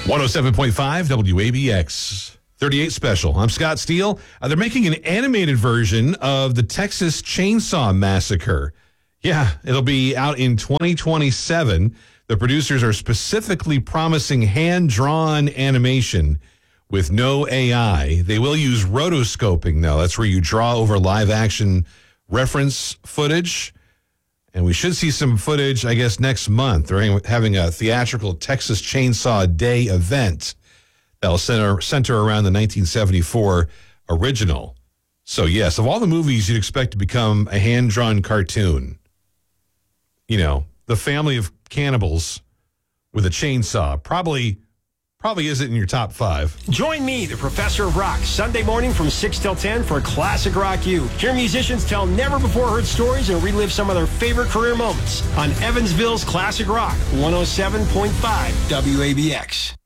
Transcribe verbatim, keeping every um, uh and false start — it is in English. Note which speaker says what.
Speaker 1: one oh seven point five W A B X. thirty-eight Special. I'm Scott Steele. Uh, they're making an animated version of the Texas Chainsaw Massacre. Yeah, it'll be out in twenty twenty-seven. The producers are specifically promising hand-drawn animation with no A I. They will use rotoscoping, though. That's where you draw over live-action reference footage. And we should see some footage, I guess, next month. They're having a theatrical Texas Chainsaw Day event that'll center, center around the nineteen seventy-four original. So, yes, of all the movies you'd expect to become a hand-drawn cartoon, you know, the family of cannibals with a chainsaw probably probably isn't in your top five.
Speaker 2: Join me, the Professor of Rock, Sunday morning from six till ten for Classic Rock U. Hear musicians tell never-before-heard stories and relive some of their favorite career moments on Evansville's Classic Rock, one oh seven point five W A B X.